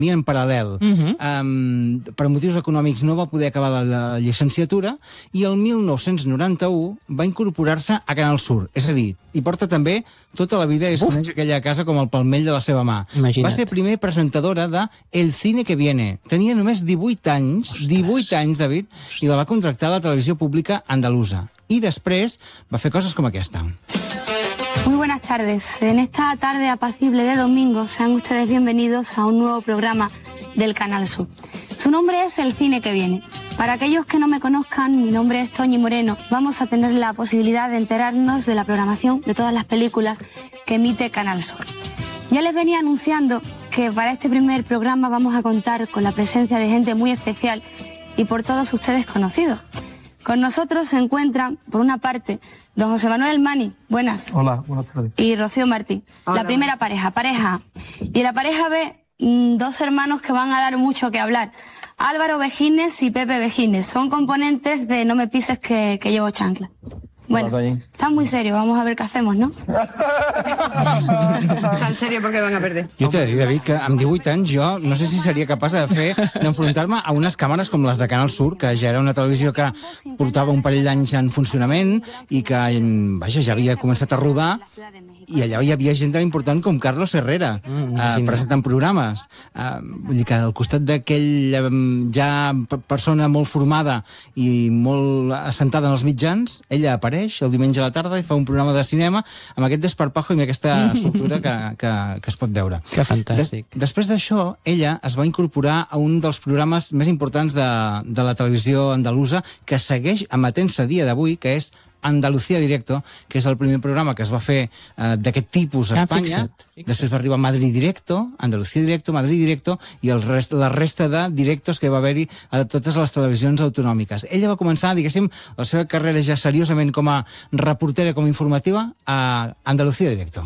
en paral·lel. Per motius econòmics no va poder acabar la llicenciatura i el 1991 va incorporar-se a Canal Sur. És a dir, hi porta també tota la vida i es coneix aquella casa com el palmell de la seva mà. Imagina't. Va ser primer presentadora de El Cine que Viene. Tenia només 18 anys, 18 anys, David, i la va contractar a la televisió pública andalusa. I després va fer coses com aquesta. Muy buenas tardes. En esta tarde apacible de domingo sean ustedes bienvenidos a un nuevo programa del Canal Sur. Su nombre es El Cine que Viene. Para aquellos que no me conozcan, mi nombre es Toñi Moreno. Vamos a tener la posibilidad de enterarnos de la programación de todas las películas que emite Canal Sur. Ya les venía anunciando que para este primer programa vamos a contar con la presencia de gente muy especial y por todos ustedes conocidos. Con nosotros se encuentran, por una parte, don José Manuel Mani, buenas. Hola, buenas tardes. Y Rocío Martí. Hola. La primera pareja A. Y la pareja B, dos hermanos que van a dar mucho que hablar. Álvaro Vejines y Pepe Vejines. Son componentes de No me pises que llevo chancla. Bueno, están muy serios, vamos a ver qué hacemos, ¿no? Tan serio perquè van a perder. Jo t'he de dir, David, que amb 18 anys jo no sé si seria capaç d'enfrontar-me a unes càmeres com les de Canal Sur, que ja era una televisió que portava un parell d'anys en funcionament i que, vaja, ja havia començat a rodar, i allà hi havia gent tan important com Carlos Herrera presentant programes. Vull dir que al costat d'aquell ja persona molt formada i molt assentada en els mitjans, ella apareix el diumenge a la tarda i fa un programa de cinema amb aquest desparpajo i amb aquesta soltura que es pot veure. Que fantàstic. Després d'això, ella es va incorporar a un dels programes més importants de la televisió andalusa que segueix emetent-se a dia d'avui, que és Andalucía Directo, que és el primer programa que es va fer d'aquest tipus a Espanya. Després va arribar Madrid Directo, Andalucía Directo, Madrid Directo i la resta de directos que va haver-hi a totes les televisions autonòmiques. Ella va començar, diguéssim, la seva carrera ja seriosament com a reportera, com a informativa, a Andalucía Directo.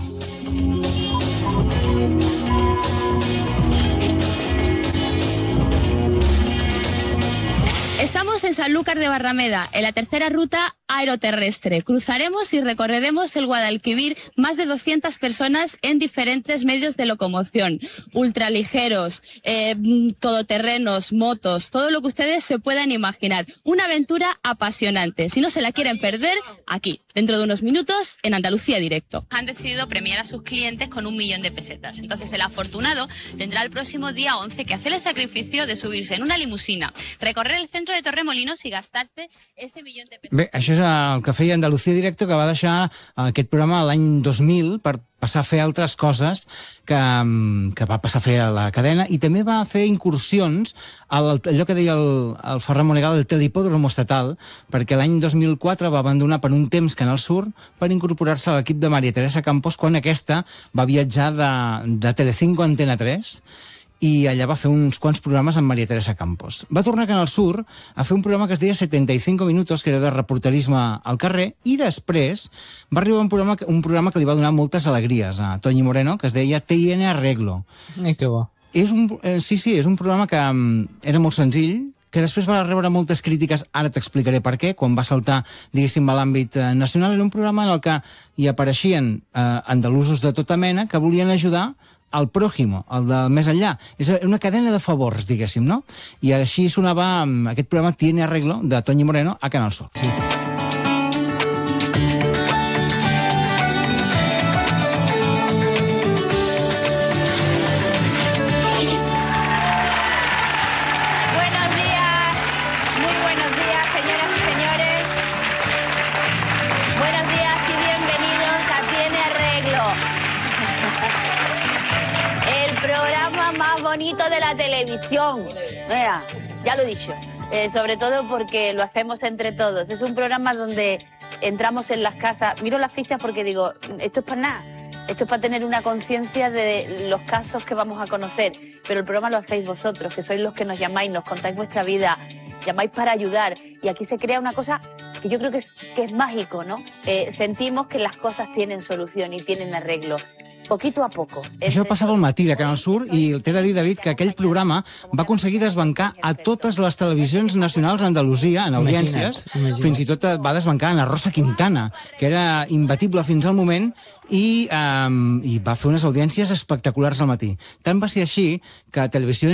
Estamos en Sanlúcar de Barrameda, en la tercera ruta aeroterrestre. Cruzaremos y recorreremos el Guadalquivir más de 200 personas en diferentes medios de locomoción. Ultraligeros, todoterrenos, motos, todo lo que ustedes se puedan imaginar. Una aventura apasionante. Si no se la quieren perder, aquí, dentro de unos minutos, en Andalucía Directo. Han decidido premiar a sus clientes con 1 millón de pesetas. Entonces el afortunado tendrá el próximo día 11 que hacer el sacrificio de subirse en una limusina, recorrer el centro de Torremolinos i gastar-se ese milió de pesos. Bé, això és el que feia Andalucía Directo, que va deixar aquest programa l'any 2000 per passar a fer altres coses que va passar a fer a la cadena, i també va fer incursions a allò que deia el Ferran Monegal, el telehipòdromo estatal, perquè l'any 2004 va abandonar per un temps Canal Sur per incorporar-se a l'equip de Maria Teresa Campos quan aquesta va viatjar de Telecinco a Antena 3, i allà va fer uns quants programes amb Maria Teresa Campos. Va tornar a Canal Sur a fer un programa que es deia 75 minutos, que era de reporterisme al carrer, i després va arribar un programa que li va donar moltes alegries a Toñi Moreno, que es deia Tiene Arreglo. Que bo. És un programa que era molt senzill, que després va rebre moltes crítiques, ara t'explicaré per què, quan va saltar, diguéssim, a l'àmbit nacional. Era un programa en el que hi apareixien andalusos de tota mena que volien ajudar al pròjimo, el de més enllà. És una cadena de favors, diguéssim, no? I així sonava aquest programa Tiene Arreglo, de Toñi Moreno, a Canal Sur. Sí. Bonito de la televisión. Vea, ya lo he dicho. Sobre todo porque lo hacemos entre todos. Es un programa donde entramos en las casas. Miro las fichas porque digo, esto es para nada. Esto es para tener una conciencia de los casos que vamos a conocer. Pero el programa lo hacéis vosotros, que sois los que nos llamáis, nos contáis vuestra vida, llamáis para ayudar. Y aquí se crea una cosa que yo creo que es mágico, ¿no? Sentimos que las cosas tienen solución y tienen arreglo. poquito a poco. Això passava al matí de Canal Sur i t'he de dir, David, que aquell programa va aconseguir desbancar a totes les televisions nacionals a Andalusia, en audiències. Fins i tot va desbancar a Rosa Quintana, que era imbatible fins al moment, i va fer unes audiències espectaculars al matí. Tant va ser així que Televisió